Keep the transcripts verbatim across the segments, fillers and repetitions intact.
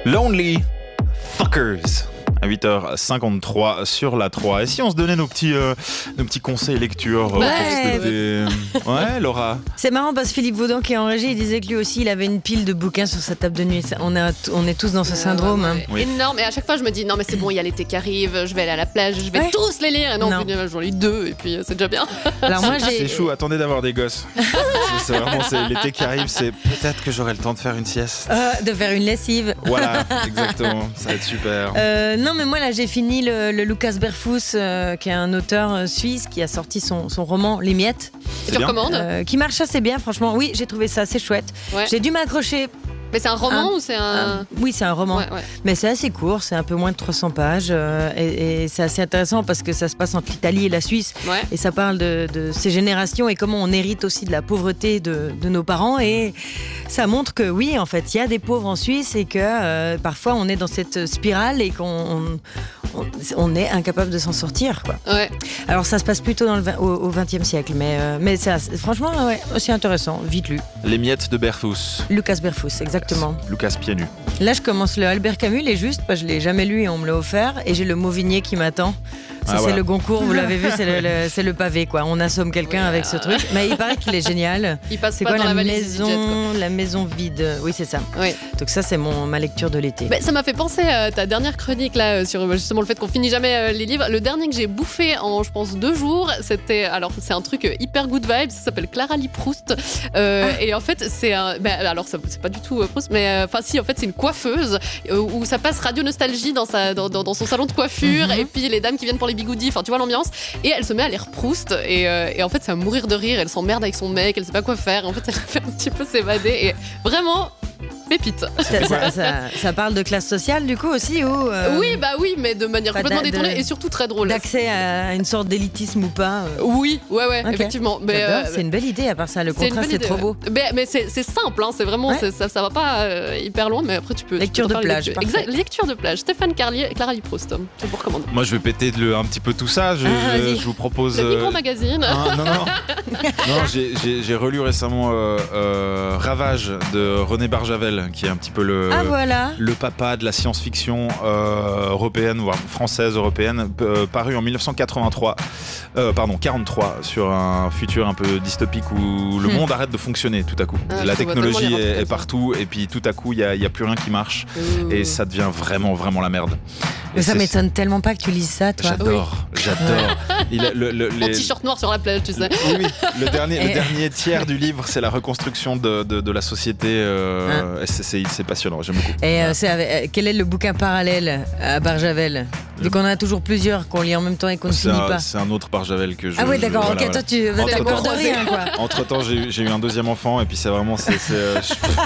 Lonely Fuckers. À huit heures cinquante-trois sur la trois. Et si on se donnait nos petits, euh, nos petits conseils lecture euh, Ouais. pour cet été. Ouais, Laura. C'est marrant parce que Philippe Vaudon qui est en régie, il disait que lui aussi il avait une pile de bouquins sur sa table de nuit. Ça, On, a, on est tous dans ce syndrome. Euh, hein. ouais, Oui. Énorme. Et à chaque fois, je me dis, non, mais c'est bon, il y a l'été qui arrive, je vais aller à la plage, je vais Ouais. tous les lire. Et non, Non. finalement, j'en lis deux, et puis euh, c'est déjà bien. Alors moi j'ai. C'est chou, attendez d'avoir des gosses. C'est vraiment c'est l'été qui arrive, c'est peut-être que j'aurai le temps de faire une sieste. Euh, de faire une lessive. Voilà, exactement, ça va être super. Euh, non mais moi là j'ai fini le, le Lucas Berfus euh, qui est un auteur euh, suisse qui a sorti son, son roman Les Miettes C'est Tu bien. recommandes euh, qui marche assez bien franchement. Oui j'ai trouvé ça assez chouette. Ouais. J'ai dû m'accrocher. Mais c'est un roman Un- ou c'est un. un- Oui c'est un roman. Ouais, ouais. Mais c'est assez court, c'est un peu moins de trois cents pages euh, et, et c'est assez intéressant parce que ça se passe entre l'Italie et la Suisse Ouais. et ça parle de, de ces générations et comment on hérite aussi de la pauvreté de, de nos parents et ça montre que oui en fait il y a des pauvres en Suisse et que euh, parfois on est dans cette spirale et qu'on on, on est incapable de s'en sortir quoi. Ouais. Alors ça se passe plutôt dans le, vingt- au, au vingtième siècle mais, euh, mais ça, c'est- franchement ouais, c'est intéressant, vite lu. Les miettes de Berfus. Lucas Berfus exactement. Lucas pieds nus. Là, je commence le Albert Camus, il est juste, parce que je l'ai jamais lu et on me l'a offert. Et j'ai le Mauvigné qui m'attend. Ça, Ah, c'est voilà. le Goncourt, vous l'avez vu, c'est le, le- c'est le pavé, quoi. On assomme quelqu'un Ouais, avec ce euh. truc. Mais il paraît qu'il est génial. Il passe C'est pas quoi dans la la valise du jet, quoi. maison, la maison vide. Oui, c'est ça. Ouais. Donc ça, c'est mon ma lecture de l'été. Mais ça m'a fait penser à ta dernière chronique là euh, sur euh, justement le fait qu'on finit jamais euh, les livres. Le dernier que j'ai bouffé en je pense deux jours, c'était alors c'est un truc euh, hyper good vibes, ça s'appelle Clara Lee Proust. Euh, Et en fait c'est un, ben, alors ça- c'est pas du tout euh, Proust, mais enfin si en fait c'est une coiffeuse euh, où ça passe Radio Nostalgie dans sa dans, dans- dans son salon de coiffure Mhm. et puis les dames qui viennent pour les bigoudis, enfin tu vois l'ambiance. Et elle se met à lire Proust et, euh, et en fait c'est à mourir de rire. Elle s'emmerde avec son mec, elle sait pas quoi faire. En fait elle fait un petit peu s'évader et vraiment pépite. Ça, ça- ça- ça parle de classe sociale, du coup, aussi, ou euh, Oui, bah oui, mais de manière pas complètement d'a- de- détournée et surtout très drôle. d'accès à une sorte d'élitisme ou pas. euh. Oui, ouais, ouais, Ok. effectivement. Mais J'adore, euh, c'est une belle idée, à part ça. Le c'est une contraste, bonne c'est idée, trop beau. ouais. Mais, mais c'est c'est simple, hein, c'est vraiment, Ouais. c'est- ça, ça va pas euh, hyper loin, mais après tu peux. tu Lecture peux de faire une plage, lecture. parfait. Exact, lecture de plage. Stéphane Carlier, Clara Lee Proust, je vous recommande. Moi, je vais péter le, un petit peu tout ça. Je, Ah, je- vas-y. je vous propose. Le euh, Micro Magazine. un- non, non, non, j'ai- j'ai j'ai relu récemment euh, euh, Ravage de René Barjavel, qui est un petit peu le. Ah voilà. Le papa de la science-fiction euh, européenne, voire française européenne, euh, paru en mille neuf cent quatre-vingt-trois, euh, pardon, quarante-trois, sur un futur un peu dystopique où le Hmm. monde arrête de fonctionner tout à coup. Ah, je la te vois technologie tellement les est, rapports est comme ça. partout et puis tout à coup il n'y a, a plus rien qui marche Ouh. et ça devient vraiment vraiment la merde. Mais Et ça c'est- m'étonne tellement pas que tu lises ça, toi. J'adore, j'adore. Il a- le- le- En les- t-shirt noir sur la plage, tu sais. oui, oui. Le dernier, le Et- dernier tiers du livre, c'est la reconstruction de, de, de la société. euh, et c'est- c'est c'est passionnant, j'aime beaucoup. Et euh, Voilà. c'est avec- euh, quel est le bouquin parallèle à Barjavel? Vu qu'on en a toujours plusieurs, qu'on lit en même temps et qu'on ne C'est finit un, pas. c'est un autre Barjavel que je. Ah oui, je- d'accord, voilà, ok, voilà. toi tu Entre t'as peur temps. de rien, quoi. Entre temps, j'ai eu, j'ai eu un deuxième enfant et puis c'est vraiment. C'est c'est, euh,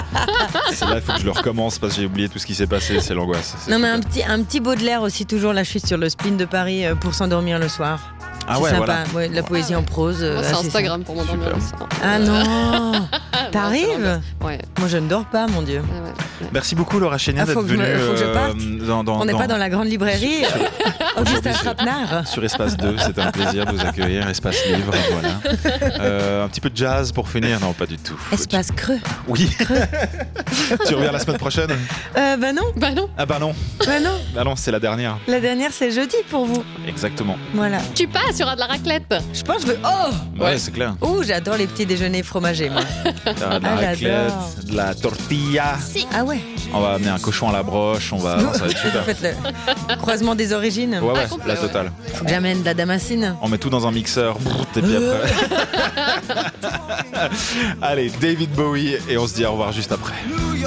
je- c'est là, il faut que je le recommence parce que j'ai oublié tout ce qui s'est passé, c'est l'angoisse. c'est Non, mais un super. petit, un petit Baudelaire aussi, toujours là, je suis sur le spleen de Paris euh, pour s'endormir le soir. Ah c'est ouais, sympa, voilà. ouais, de la poésie en prose. euh, Moi, c'est assez Instagram pour m'endormir Super. le soir. simple. Ah non. Ah, T'arrives? Ouais. Moi, je ne dors pas, mon Dieu. ouais, ouais. Merci beaucoup Laura Chénier Ah, faut d'être que je me- venue faut que je euh, parte. dans, dans, On n'est dans- pas dans la grande librairie. Augustin Aujourd'hui, c'est- Trapenard. sur Espace deux, c'était un plaisir de vous accueillir. Espace Livre, voilà. Euh, un petit peu de jazz pour finir? Non, pas du tout. Espace creux. Oui. Tu reviens la semaine prochaine? Euh, bah non, Bah non, Ah bah non, bah non. bah non, c'est la dernière. La dernière, c'est jeudi pour vous. Exactement. Voilà. tu passes, il y aura de la raclette. Je pense que je veux. Oh! Ouais, Ouais. c'est clair. Oh, j'adore les petits déjeuners fromagés, moi. T'auras de la Ah, raclette, j'adore. de la tortilla. Ah ouais. On va amener un cochon à la broche. On va. Non, ça va être Vous super. faites le croisement des origines. Ouais, ouais, Ah, complet, la ouais. totale. Faut que j'amène de la damascine. On met tout dans un mixeur. Et puis après. Allez, David Bowie et on se dit au revoir juste après.